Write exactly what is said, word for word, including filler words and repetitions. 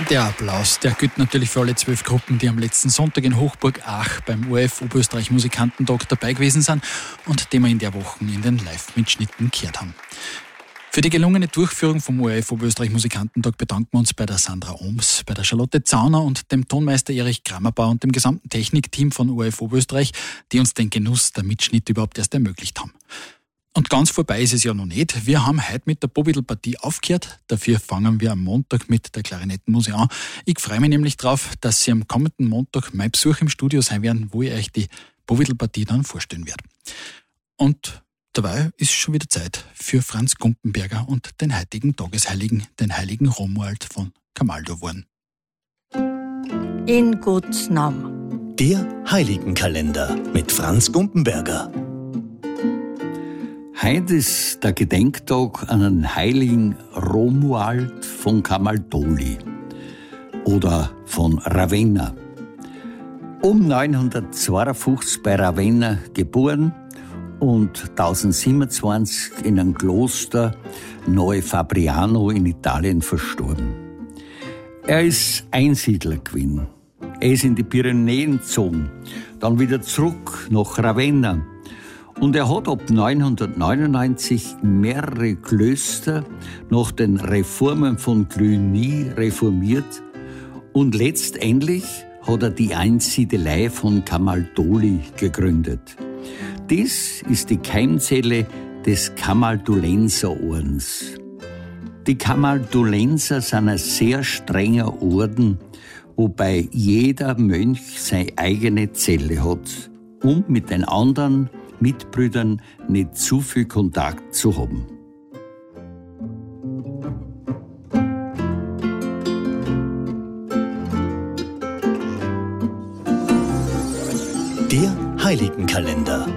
Der Applaus, der gilt natürlich für alle zwölf Gruppen, die am letzten Sonntag in Hochburg Ach beim O R F Oberösterreich Musikantentag dabei gewesen sind und die wir in der Woche in den Live-Mitschnitten gehört haben. Für die gelungene Durchführung vom O R F Oberösterreich Musikantentag bedanken wir uns bei der Sandra Ohms, bei der Charlotte Zauner und dem Tonmeister Erich Grammerbauer und dem gesamten Technikteam von O R F Oberösterreich, die uns den Genuss der Mitschnitte überhaupt erst ermöglicht haben. Und ganz vorbei ist es ja noch nicht. Wir haben heute mit der Bobidl-Partie aufgehört. Dafür fangen wir am Montag mit der Klarinettenmusik an. Ich freue mich nämlich darauf, dass Sie am kommenden Montag mein Besuch im Studio sein werden, wo ich euch die Bobidl-Partie dann vorstellen werde. Und dabei ist schon wieder Zeit für Franz Gumpenberger und den heutigen Tagesheiligen, den heiligen Romuald von Camaldowurn. In Gottes Namen. Der Heiligenkalender mit Franz Gumpenberger. Heute ist der Gedenktag an den heiligen Romuald von Camaldoli oder von Ravenna. Um neunhundertzweiundfünfzig bei Ravenna geboren und tausendsiebenundzwanzig in einem Kloster Neu Fabriano in Italien verstorben. Er ist Einsiedler gewesen. Er ist in die Pyrenäen gezogen, dann wieder zurück nach Ravenna. Und er hat ab neunhundertneunundneunzig mehrere Klöster nach den Reformen von Cluny reformiert und letztendlich hat er die Einsiedelei von Camaldoli gegründet. Das ist die Keimzelle des Camaldulenserordens. Die Camaldulenser sind ein sehr strenger Orden, wobei jeder Mönch seine eigene Zelle hat, um mit den anderen Mitbrüdern nicht zu viel Kontakt zu haben. Der Heiligenkalender